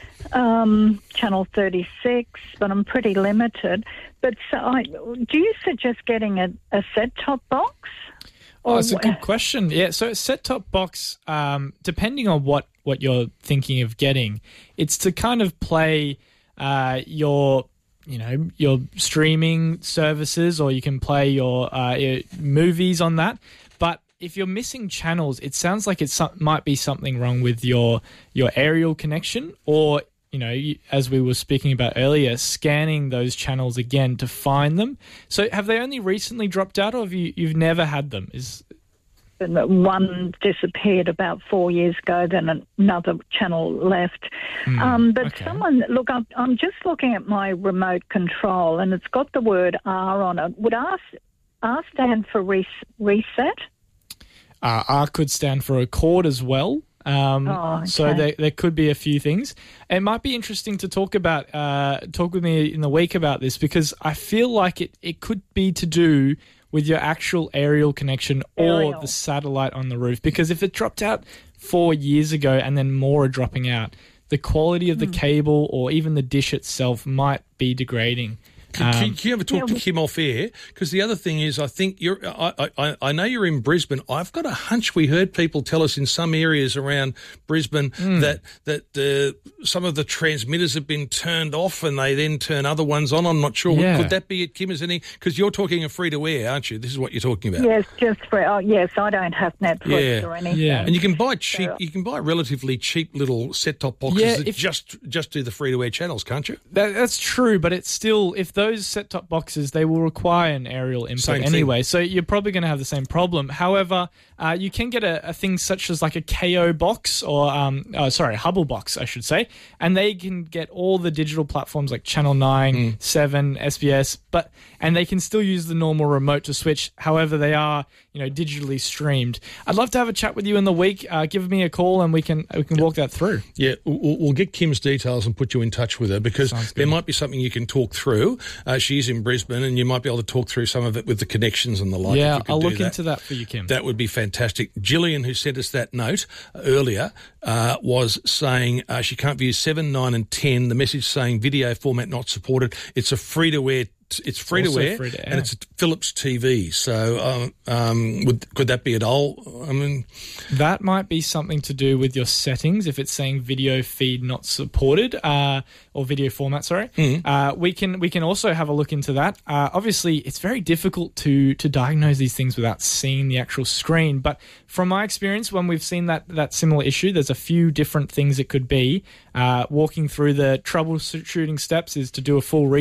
um, channel thirty-six, but I'm pretty limited. But so I, do you suggest getting a, a set-top box? Oh, that's a good question. Yeah, so a set-top box, um, depending on what, what you're thinking of getting, it's to kind of play uh, your, you know, your streaming services, or you can play your, uh, your movies on that. But if you're missing channels, it sounds like it might be something wrong with your your aerial connection, or, you know, as we were speaking about earlier, scanning those channels again to find them. So have they only recently dropped out, or have you, you've never had them? Is One disappeared about four years ago, then another channel left. Mm, um, but okay. someone, look, I'm, I'm just looking at my remote control, and it's got the word R on it. Would R, R stand for res, reset? Uh, R could stand for accord as well. Um, oh, okay. So there, there could be a few things. It might be interesting to talk about, uh, talk with me in the week about this, because I feel like it, it could be to do with your actual aerial connection Aerial. or the satellite on the roof. Because if it dropped out four years ago and then more are dropping out, the quality of the Mm. cable or even the dish itself might be degrading. Can, Um, can, can you ever talk yeah, to Kim off air? Because the other thing is, I think you're. I, I, I know you're in Brisbane. I've got a hunch we heard people tell us in some areas around Brisbane Mm. that that uh, some of the transmitters have been turned off and they then turn other ones on. I'm not sure. Yeah. Could that be it, Kim? Is any? Because you're talking a free to air, aren't you? This is what you're talking about. Yes, just for oh, yes, I don't have Netflix Yeah, or anything. Yeah. and you can buy cheap. You can buy relatively cheap little set-top boxes Yeah, that if- just just do the free-to-air channels, can't you? That, that's true, but it's still, if those set-top boxes, they will require an aerial input Same thing. anyway, so you're probably going to have the same problem. However, uh, you can get a, a thing such as like a K O box, or, um, oh, sorry, Hubble box, I should say, and they can get all the digital platforms like Channel nine, Mm. seven, S B S, but and they can still use the normal remote to switch. However, they are, you know, digitally streamed. I'd love to have a chat with you in the week. Uh, give me a call and we can we can walk that through. Yeah, we'll, we'll get Kim's details and put you in touch with her, because there might be something you can talk through. Uh, she's in Brisbane, and you might be able to talk through some of it with the connections and the like. if Yeah, you could I'll do look that. into that for you, Kim. That would be fantastic. Gillian, who sent us that note earlier, uh, was saying uh, she can't view seven, nine and ten. The message saying video format not supported. It's a free-to-air It's free to also wear, free to air. and it's a Philips T V. So, um, um, would, could that be at all? I mean, That might be something to do with your settings. If it's saying video feed not supported, uh, or video format, sorry, Mhm. uh, we can we can also have a look into that. Uh, obviously, it's very difficult to to diagnose these things without seeing the actual screen. But from my experience, when we've seen that that similar issue, there's a few different things it could be. Uh, walking through the troubleshooting steps is to do a full